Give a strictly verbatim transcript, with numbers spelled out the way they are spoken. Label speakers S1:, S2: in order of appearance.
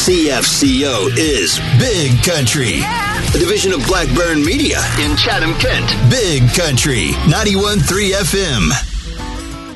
S1: C F C O is Big Country, a division of Blackburn Media in Chatham, Kent. Big Country, ninety-one point three F M.